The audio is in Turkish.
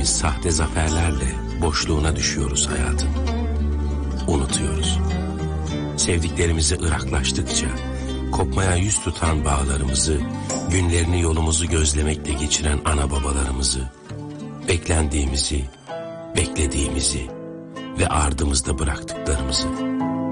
ettiğimiz sahte zaferlerle boşluğuna düşüyoruz hayatın. Unutuyoruz. Sevdiklerimizi ıraklaştıkça kopmaya yüz tutan bağlarımızı, günlerini yolumuzu gözlemekle geçiren ana babalarımızı, beklendiğimizi, beklediğimizi ve ardımızda bıraktıklarımızı.